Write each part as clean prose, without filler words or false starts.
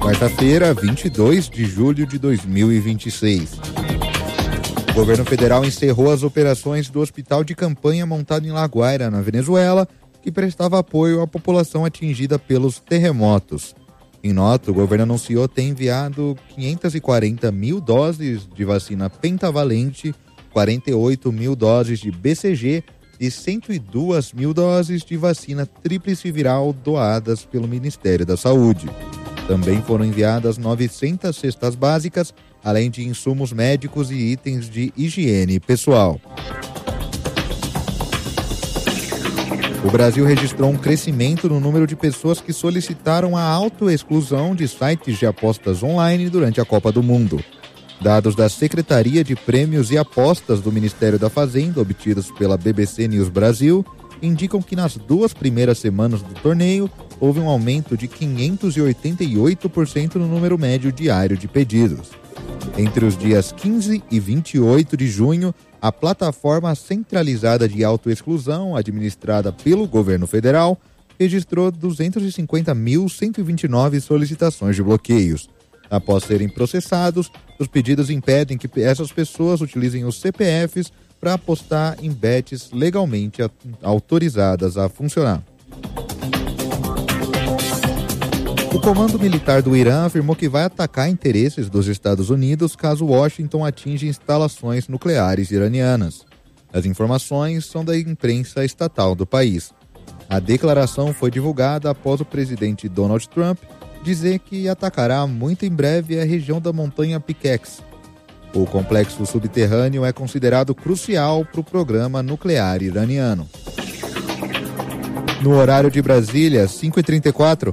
quarta-feira, 22 de julho de 2026. O governo federal encerrou as operações do hospital de campanha montado em La Guaira, na Venezuela, que prestava apoio à população atingida pelos terremotos. Em nota, o governo anunciou ter enviado 540 mil doses de vacina pentavalente, 48 mil doses de BCG e 102 mil doses de vacina tríplice viral doadas pelo Ministério da Saúde. Também foram enviadas 900 cestas básicas, além de insumos médicos e itens de higiene pessoal. O Brasil registrou um crescimento no número de pessoas que solicitaram a autoexclusão de sites de apostas online durante a Copa do Mundo. Dados da Secretaria de Prêmios e Apostas do Ministério da Fazenda, obtidos pela BBC News Brasil, indicam que nas 2 primeiras semanas do torneio houve um aumento de 588% no número médio diário de pedidos. Entre os dias 15 e 28 de junho, a plataforma centralizada de autoexclusão, administrada pelo governo federal, registrou 250.129 solicitações de bloqueios. Após serem processados, os pedidos impedem que essas pessoas utilizem os CPFs para apostar em bets legalmente autorizadas a funcionar. O comando militar do Irã afirmou que vai atacar interesses dos Estados Unidos caso Washington atinja instalações nucleares iranianas. As informações são da imprensa estatal do país. A declaração foi divulgada após o presidente Donald Trump dizer que atacará muito em breve a região da montanha Pickex. O complexo subterrâneo é considerado crucial para o programa nuclear iraniano. No horário de Brasília, 5h34.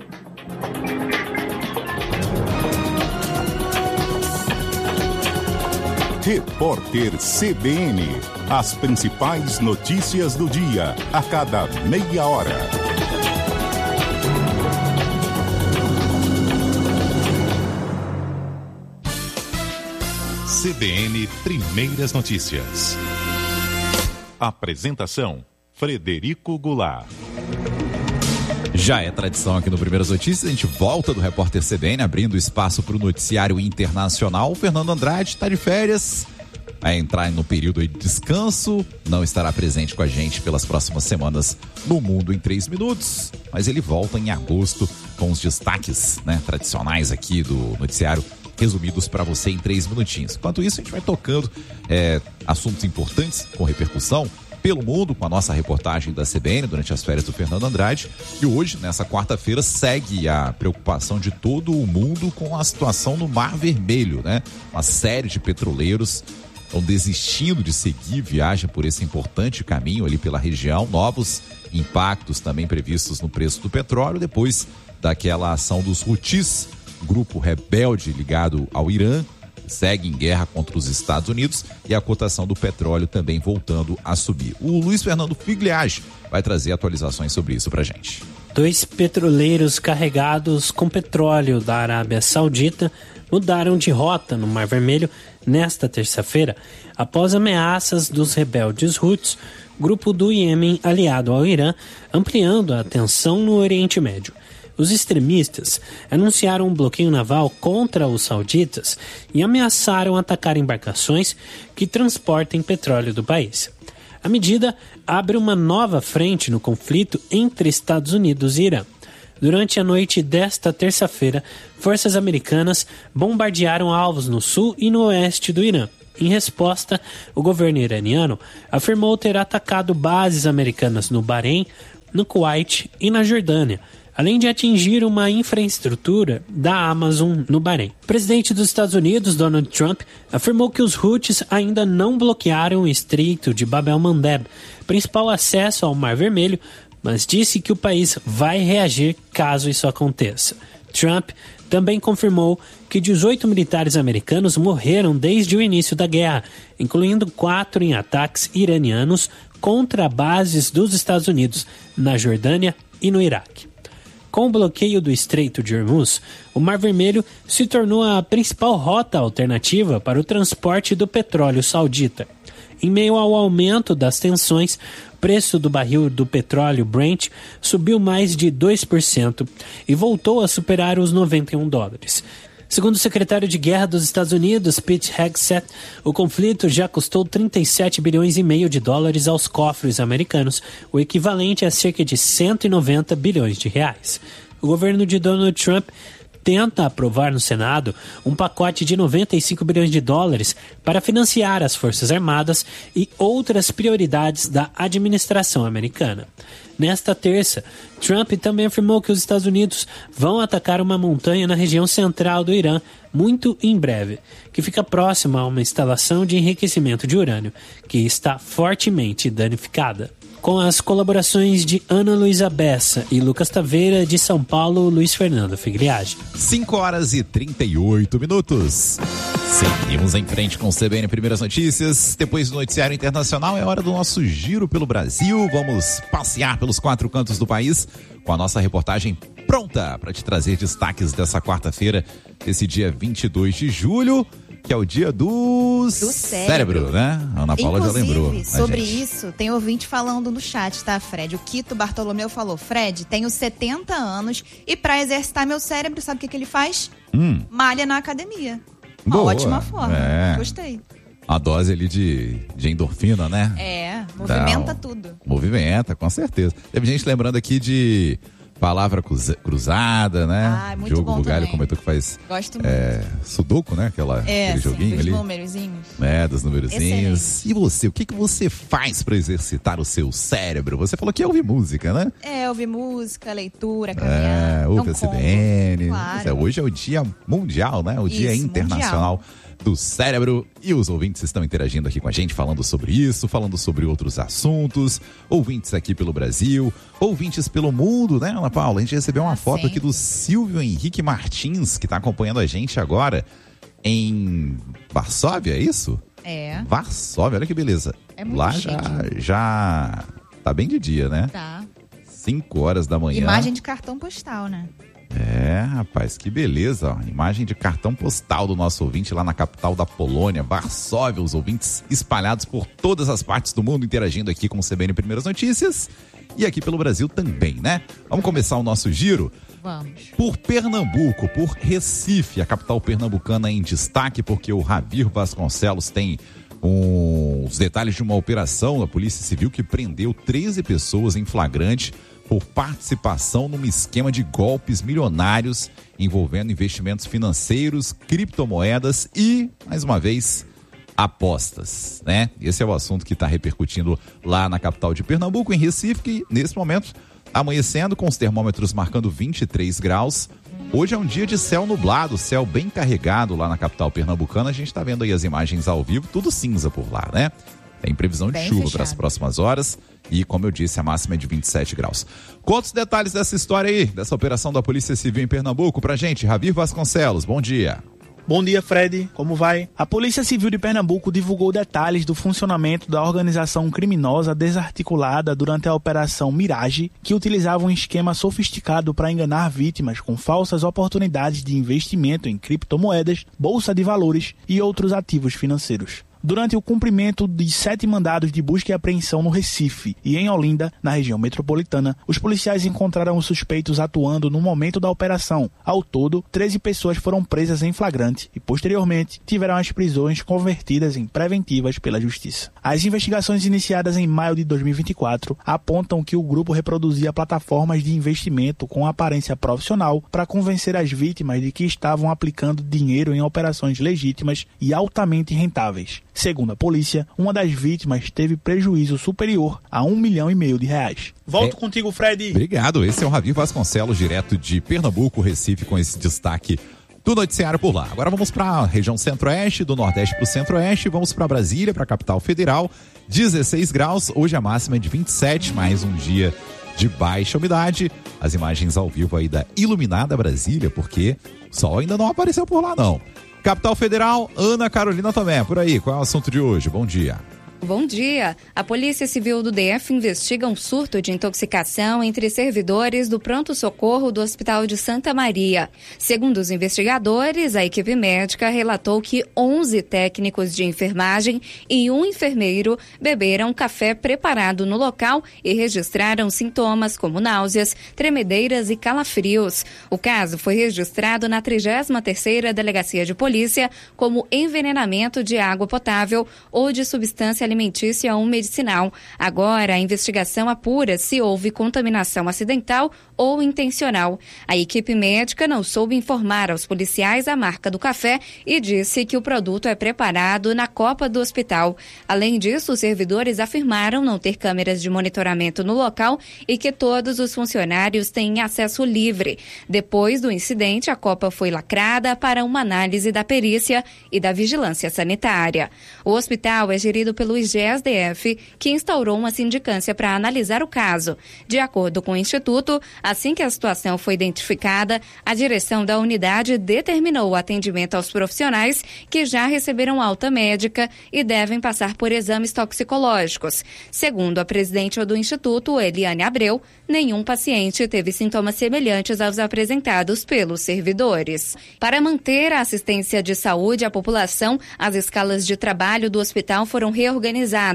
Repórter CBN. As principais notícias do dia, a cada meia hora. CBN Primeiras Notícias. Apresentação: Frederico Goulart. Já é tradição aqui no Primeiras Notícias, a gente volta do Repórter CBN, abrindo espaço para o noticiário internacional. O Fernando Andrade está de férias, vai entrar no período de descanso, não estará presente com a gente pelas próximas semanas no Mundo em 3 Minutos, mas ele volta em agosto com os destaques, tradicionais aqui do noticiário, resumidos para você em 3 minutinhos. Enquanto isso, a gente vai tocando assuntos importantes com repercussão pelo mundo, com a nossa reportagem da CBN durante as férias do Fernando Andrade. E hoje, nessa quarta-feira, segue a preocupação de todo o mundo com a situação no Mar Vermelho, Uma série de petroleiros estão desistindo de seguir viagem por esse importante caminho ali pela região. Novos impactos também previstos no preço do petróleo, depois daquela ação dos Houthis, grupo rebelde ligado ao Irã, segue em guerra contra os Estados Unidos, e a cotação do petróleo também voltando a subir. O Luiz Fernando Figliage vai trazer atualizações sobre isso pra gente. 2 petroleiros carregados com petróleo da Arábia Saudita mudaram de rota no Mar Vermelho nesta terça-feira, após ameaças dos rebeldes Houthis, grupo do Iêmen aliado ao Irã, ampliando a tensão no Oriente Médio. Os extremistas anunciaram um bloqueio naval contra os sauditas e ameaçaram atacar embarcações que transportem petróleo do país. A medida abre uma nova frente no conflito entre Estados Unidos e Irã. Durante a noite desta terça-feira, forças americanas bombardearam alvos no sul e no oeste do Irã. Em resposta, o governo iraniano afirmou ter atacado bases americanas no Bahrein, no Kuwait e na Jordânia, além de atingir uma infraestrutura da Amazon no Bahrein. O presidente dos Estados Unidos, Donald Trump, afirmou que os Houthis ainda não bloquearam o Estreito de Bab el-Mandeb, principal acesso ao Mar Vermelho, mas disse que o país vai reagir caso isso aconteça. Trump também confirmou que 18 militares americanos morreram desde o início da guerra, incluindo 4 em ataques iranianos contra bases dos Estados Unidos na Jordânia e no Iraque. Com o bloqueio do Estreito de Hormuz, o Mar Vermelho se tornou a principal rota alternativa para o transporte do petróleo saudita. Em meio ao aumento das tensões, o preço do barril do petróleo Brent subiu mais de 2% e voltou a superar os $91. Segundo o secretário de Guerra dos Estados Unidos, Pete Hegseth, o conflito já custou 37,5 bilhões aos cofres americanos, o equivalente a cerca de 190 bilhões de reais. O governo de Donald Trump tenta aprovar no Senado um pacote de 95 bilhões de dólares para financiar as Forças Armadas e outras prioridades da administração americana. Nesta terça, Trump também afirmou que os Estados Unidos vão atacar uma montanha na região central do Irã muito em breve, que fica próxima a uma instalação de enriquecimento de urânio, que está fortemente danificada. Com as colaborações de Ana Luísa Bessa e Lucas Taveira, de São Paulo, Luiz Fernando Figliage. 5h38. Seguimos em frente com o CBN Primeiras Notícias. Depois do noticiário internacional, é hora do nosso giro pelo Brasil. Vamos passear pelos 4 cantos do país com a nossa reportagem pronta para te trazer destaques dessa quarta-feira, esse dia 22 de julho. Que é o dia do cérebro, né? A Ana Paula já lembrou. Sobre isso, tem ouvinte falando no chat, tá, Fred? O Quito Bartolomeu falou: Fred, tenho 70 anos e pra exercitar meu cérebro, sabe o que ele faz? Malha na academia. Uma ótima forma. Gostei. A dose ali de endorfina, né? Movimenta tudo. Movimenta, com certeza. Teve gente lembrando aqui de palavra cruzada, né? Muito Jogo bom do Galho, também. comentou que faz Gosto muito. Sudoku, né? Aquele joguinho ali. Dos númerozinhos. Dos númerozinhos. E você, o que você faz para exercitar o seu cérebro? Você falou que ouve música, né? Ouvir música, leitura, caminhar. Ouve a CBN. Claro. Hoje é o dia mundial, né? O dia internacional do cérebro, e os ouvintes estão interagindo aqui com a gente, falando sobre isso, falando sobre outros assuntos, ouvintes aqui pelo Brasil, ouvintes pelo mundo, né, Ana Paula? A gente recebeu uma foto aqui do Silvio Henrique Martins, que está acompanhando a gente agora em Varsóvia, é isso? Varsóvia, olha que beleza. Muito lá chique. já tá bem de dia, né? Tá. 5 horas da manhã. Imagem de cartão postal, né? Rapaz, que beleza, ó. Imagem de cartão postal do nosso ouvinte lá na capital da Polônia, Varsóvia, os ouvintes espalhados por todas as partes do mundo, interagindo aqui com o CBN Primeiras Notícias e aqui pelo Brasil também, né? Vamos começar o nosso giro? Vamos. Por Pernambuco, por Recife, a capital pernambucana em destaque, porque o Ravir Vasconcelos tem os detalhes de uma operação da Polícia Civil que prendeu 13 pessoas em flagrante por participação num esquema de golpes milionários envolvendo investimentos financeiros, criptomoedas e, mais uma vez, apostas, né? Esse é o assunto que está repercutindo lá na capital de Pernambuco, em Recife, que nesse momento amanhecendo com os termômetros marcando 23 graus. Hoje é um dia de céu nublado, céu bem carregado lá na capital pernambucana. A gente está vendo aí as imagens ao vivo, tudo cinza por lá, né? Tem previsão de chuva para as próximas horas e, como eu disse, a máxima é de 27 graus. Conta os detalhes dessa história aí, dessa operação da Polícia Civil em Pernambuco pra gente. Ravir Vasconcelos, bom dia. Bom dia, Fred. Como vai? A Polícia Civil de Pernambuco divulgou detalhes do funcionamento da organização criminosa desarticulada durante a Operação Mirage, que utilizava um esquema sofisticado para enganar vítimas com falsas oportunidades de investimento em criptomoedas, bolsa de valores e outros ativos financeiros. Durante o cumprimento de 7 mandados de busca e apreensão no Recife e em Olinda, na região metropolitana, os policiais encontraram os suspeitos atuando no momento da operação. Ao todo, 13 pessoas foram presas em flagrante e, posteriormente, tiveram as prisões convertidas em preventivas pela Justiça. As investigações iniciadas em maio de 2024 apontam que o grupo reproduzia plataformas de investimento com aparência profissional para convencer as vítimas de que estavam aplicando dinheiro em operações legítimas e altamente rentáveis. Segundo a polícia, uma das vítimas teve prejuízo superior a R$1,5 milhão de reais. Volto contigo, Fred. Obrigado. Esse é o Ravir Vasconcelos, direto de Pernambuco, Recife, com esse destaque do noticiário por lá. Agora vamos para a região centro-oeste, do nordeste para o centro-oeste, vamos para Brasília, para a capital federal, 16 graus, hoje a máxima é de 27, mais um dia de baixa umidade. As imagens ao vivo aí da iluminada Brasília, porque o sol ainda não apareceu por lá não. Capital Federal, Ana Carolina Tomé, por aí, qual é o assunto de hoje? Bom dia. Bom dia. A Polícia Civil do DF investiga um surto de intoxicação entre servidores do pronto-socorro do Hospital de Santa Maria. Segundo os investigadores, a equipe médica relatou que 11 técnicos de enfermagem e um enfermeiro beberam café preparado no local e registraram sintomas como náuseas, tremedeiras e calafrios. O caso foi registrado na 33ª Delegacia de Polícia como envenenamento de água potável ou de substância alimentícia ou medicinal. Agora, a investigação apura se houve contaminação acidental ou intencional. A equipe médica não soube informar aos policiais a marca do café e disse que o produto é preparado na copa do hospital. Além disso, os servidores afirmaram não ter câmeras de monitoramento no local e que todos os funcionários têm acesso livre. Depois do incidente, a copa foi lacrada para uma análise da perícia e da vigilância sanitária. O hospital é gerido pelo IGES-DF, que instaurou uma sindicância para analisar o caso. De acordo com o Instituto, assim que a situação foi identificada, a direção da unidade determinou o atendimento aos profissionais que já receberam alta médica e devem passar por exames toxicológicos. Segundo a presidente do Instituto, Eliane Abreu, nenhum paciente teve sintomas semelhantes aos apresentados pelos servidores. Para manter a assistência de saúde à população, as escalas de trabalho do hospital foram reorganizadas.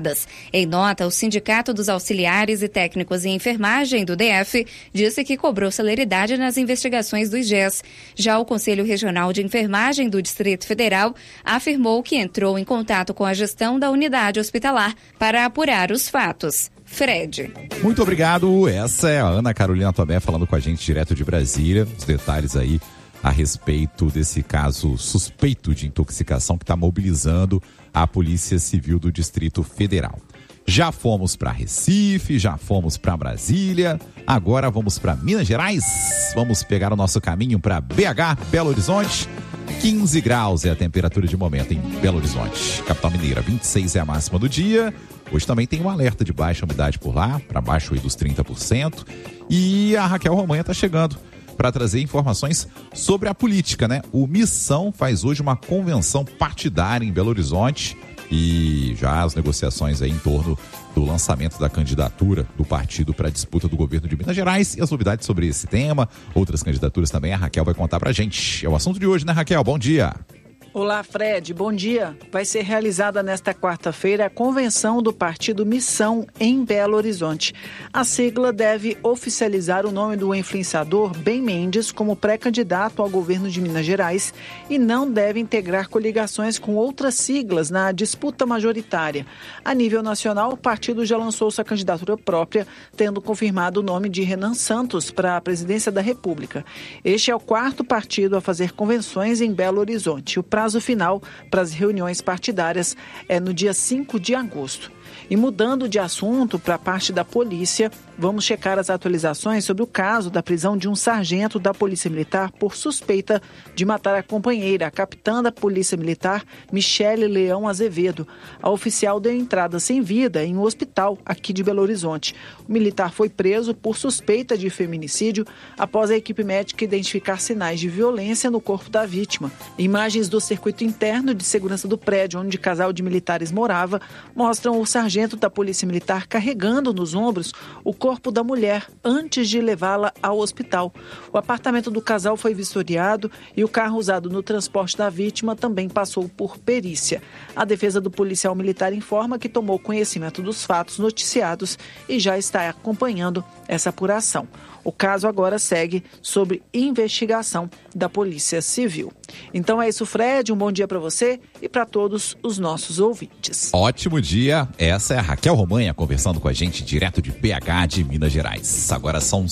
Em nota, o Sindicato dos Auxiliares e Técnicos em Enfermagem do DF disse que cobrou celeridade nas investigações do IGES. Já o Conselho Regional de Enfermagem do Distrito Federal afirmou que entrou em contato com a gestão da unidade hospitalar para apurar os fatos. Fred. Muito obrigado. Essa é a Ana Carolina Tomé falando com a gente direto de Brasília. Os detalhes aí a respeito desse caso suspeito de intoxicação que está mobilizando a Polícia Civil do Distrito Federal. Já fomos para Recife, já fomos para Brasília, agora vamos para Minas Gerais. Vamos pegar o nosso caminho para BH, Belo Horizonte. 15 graus é a temperatura de momento em Belo Horizonte. Capital Mineira, 26 é a máxima do dia. Hoje também tem um alerta de baixa umidade por lá, para baixo aí dos 30%. E a Raquel Romanha está chegando para trazer informações sobre a política, né? O Missão faz hoje uma convenção partidária em Belo Horizonte e já as negociações aí em torno do lançamento da candidatura do partido para a disputa do governo de Minas Gerais e as novidades sobre esse tema, outras candidaturas também, a Raquel vai contar pra gente. É o assunto de hoje, né, Raquel? Bom dia. Olá, Fred. Bom dia. Vai ser realizada nesta quarta-feira a convenção do partido Missão em Belo Horizonte. A sigla deve oficializar o nome do influenciador Ben Mendes como pré-candidato ao governo de Minas Gerais e não deve integrar coligações com outras siglas na disputa majoritária. A nível nacional, o partido já lançou sua candidatura própria, tendo confirmado o nome de Renan Santos para a presidência da República. Este é o quarto partido a fazer convenções em Belo Horizonte. O prazo final para as reuniões partidárias é no dia 5 de agosto. E mudando de assunto para a parte da polícia, vamos checar as atualizações sobre o caso da prisão de um sargento da Polícia Militar por suspeita de matar a companheira, a capitã da Polícia Militar, Michele Leão Azevedo. A oficial deu entrada sem vida em um hospital aqui de Belo Horizonte. O militar foi preso por suspeita de feminicídio após a equipe médica identificar sinais de violência no corpo da vítima. Imagens do circuito interno de segurança do prédio onde o casal de militares morava mostram o sargento da Polícia Militar carregando nos ombros o corpo da mulher antes de levá-la ao hospital. O apartamento do casal foi vistoriado e o carro usado no transporte da vítima também passou por perícia. A defesa do policial militar informa que tomou conhecimento dos fatos noticiados e já está acompanhando essa apuração. O caso agora segue sob investigação da Polícia Civil. Então é isso, Fred. Um bom dia para você e para todos os nossos ouvintes. Ótimo dia. Essa é a Raquel Romanha conversando com a gente direto de BH, de Minas Gerais. Agora são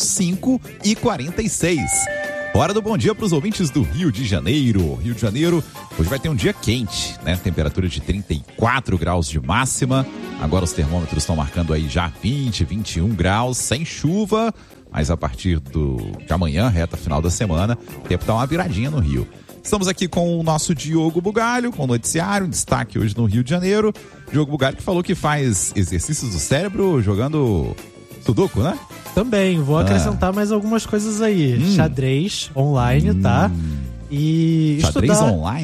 5h46. Hora do bom dia para os ouvintes do Rio de Janeiro. Rio de Janeiro, hoje vai ter um dia quente, né? Temperatura de 34 graus de máxima. Agora os termômetros estão marcando aí já 20, 21 graus, sem chuva. Mas a partir de amanhã, reta final da semana, o tempo dá uma viradinha no Rio. Estamos aqui com o nosso Diogo Bugalho, com o noticiário, um destaque hoje no Rio de Janeiro. Diogo Bugalho que falou que faz exercícios do cérebro jogando sudoku, né? Também, vou acrescentar mais algumas coisas aí. Xadrez online, tá? E xadrez estudar... online?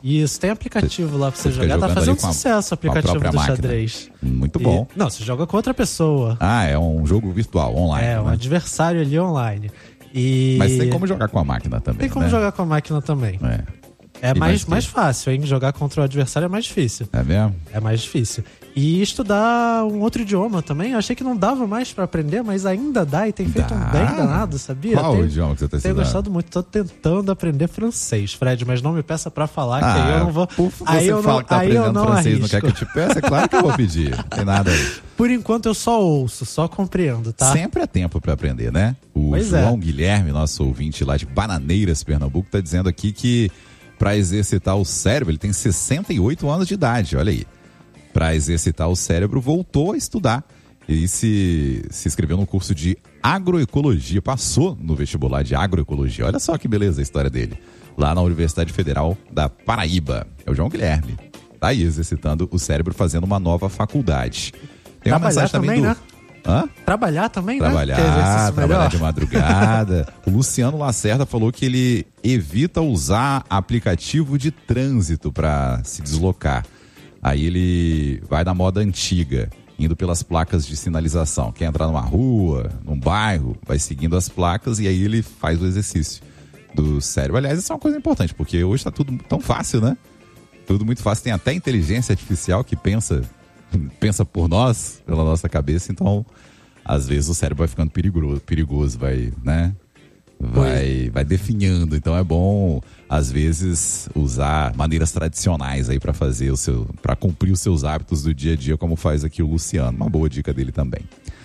Isso, tem aplicativo lá pra você fica jogar. Tá jogando fazendo ali com sucesso o aplicativo do máquina. xadrez. Muito bom. Não, você joga com outra pessoa. Ah, é um jogo virtual, online. É, um né? adversário ali online. E... Mas tem como jogar com a máquina também, Tem como né? jogar com a máquina também. É E mais fácil, hein? Jogar contra o adversário é mais difícil. É mesmo? É mais difícil. E estudar um outro idioma também. Eu achei que não dava mais pra aprender, mas ainda dá e tem feito um bem danado, sabia? Qual idioma que você tá Tenho estudando? gostado muito. Tô tentando aprender francês, Fred, mas não me peça pra falar, que aí eu não vou. Aí você fala que tá aprendendo francês, não quer que eu te peça? É claro que eu vou pedir. Não tem nada aí. Por enquanto eu só ouço, só compreendo, tá? Sempre é tempo pra aprender, né? O João Guilherme, nosso ouvinte lá de Bananeiras, Pernambuco, tá dizendo aqui que pra exercitar o cérebro, ele tem 68 anos de idade, olha aí. Pra exercitar o cérebro, voltou a estudar e se inscreveu no curso de agroecologia, passou no vestibular de agroecologia. Olha só que beleza a história dele. Lá na Universidade Federal da Paraíba. É o João Guilherme. Tá aí exercitando o cérebro, fazendo uma nova faculdade. Tem uma mensagem também do... né? Hã? Trabalhar também, trabalhar, né? Trabalhar de madrugada. O Luciano Lacerda falou que ele evita usar aplicativo de trânsito para se deslocar. Aí ele vai na moda antiga, indo pelas placas de sinalização. Quer entrar numa rua, num bairro, vai seguindo as placas e aí ele faz o exercício do cérebro. Aliás, isso é uma coisa importante, porque hoje tá tudo tão fácil, né? Tudo muito fácil. Tem até inteligência artificial que pensa por nós, pela nossa cabeça, então às vezes o cérebro vai ficando perigoso, vai, né? Vai definhando, então é bom às vezes usar maneiras tradicionais aí para fazer para cumprir os seus hábitos do dia a dia, como faz aqui o Luciano, uma boa dica dele também.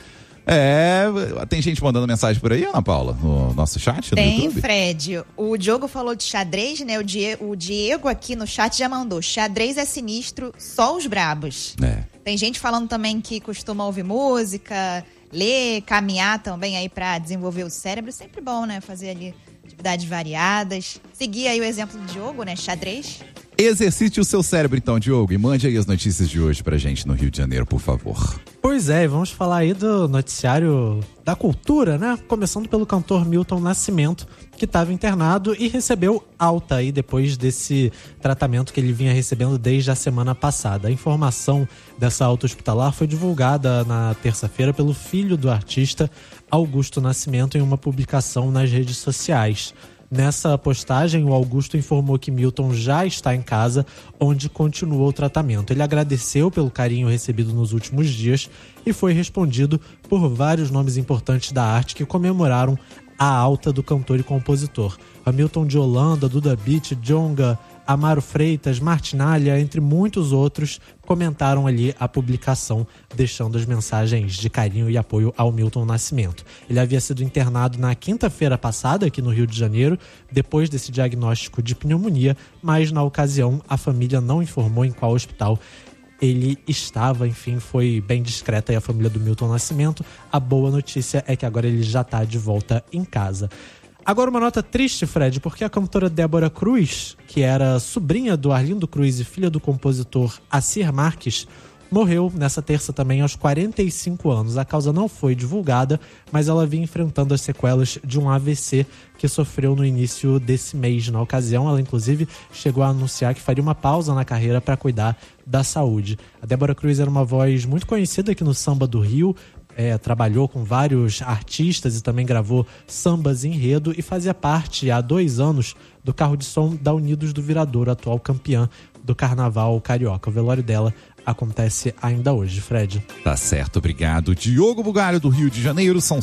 Tem gente mandando mensagem por aí, Ana Paula, no nosso chat no Tem, YouTube? Fred. O Diogo falou de xadrez, né? O Diego aqui no chat já mandou. Xadrez é sinistro, só os brabos. Tem gente falando também que costuma ouvir música, ler, caminhar também aí pra desenvolver o cérebro. Sempre bom, né? Fazer ali atividades variadas. Seguir aí o exemplo do Diogo, né? Xadrez. Exercite o seu cérebro então, Diogo, e mande aí as notícias de hoje pra gente no Rio de Janeiro, por favor. Pois é, vamos falar aí do noticiário da cultura, né? Começando pelo cantor Milton Nascimento, que estava internado e recebeu alta aí depois desse tratamento que ele vinha recebendo desde a semana passada. A informação dessa alta hospitalar foi divulgada na terça-feira pelo filho do artista, Augusto Nascimento, em uma publicação nas redes sociais. Nessa postagem, o Augusto informou que Milton já está em casa, onde continuou o tratamento. Ele agradeceu pelo carinho recebido nos últimos dias e foi respondido por vários nomes importantes da arte que comemoraram a alta do cantor e compositor. Hamilton de Holanda, Duda Beat, Djonga, Amaro Freitas, Martinalha, entre muitos outros, comentaram ali a publicação, deixando as mensagens de carinho e apoio ao Milton Nascimento. Ele havia sido internado na quinta-feira passada, aqui no Rio de Janeiro, depois desse diagnóstico de pneumonia, mas na ocasião a família não informou em qual hospital ele estava. Enfim, foi bem discreta aí a família do Milton Nascimento. A boa notícia é que agora ele já está de volta em casa. Agora uma nota triste, Fred, porque a cantora Débora Cruz, que era sobrinha do Arlindo Cruz e filha do compositor Assir Marques, morreu nessa terça também aos 45 anos. A causa não foi divulgada, mas ela vinha enfrentando as sequelas de um AVC que sofreu no início desse mês. Na ocasião, ela inclusive chegou a anunciar que faria uma pausa na carreira para cuidar da saúde. A Débora Cruz era uma voz muito conhecida aqui no samba do Rio, trabalhou com vários artistas e também gravou sambas enredo e fazia parte há 2 anos do carro de som da Unidos do Viradouro, atual campeã do Carnaval Carioca. O velório dela acontece ainda hoje, Fred. Tá certo, obrigado. Diogo Bugalho, do Rio de Janeiro, são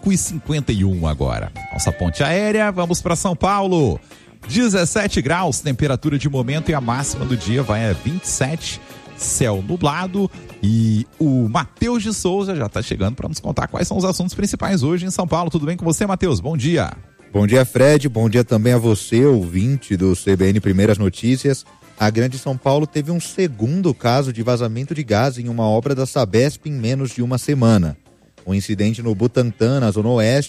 5h51 agora. Nossa ponte aérea, vamos para São Paulo. 17 graus, temperatura de momento, e a máxima do dia vai a 27, céu nublado. E o Matheus de Souza já está chegando para nos contar quais são os assuntos principais hoje em São Paulo. Tudo bem com você, Matheus? Bom dia. Bom dia, Fred. Bom dia também a você, ouvinte do CBN Primeiras Notícias. A Grande São Paulo teve um segundo caso de vazamento de gás em uma obra da Sabesp em menos de uma semana. O incidente no Butantã, na Zona Oeste,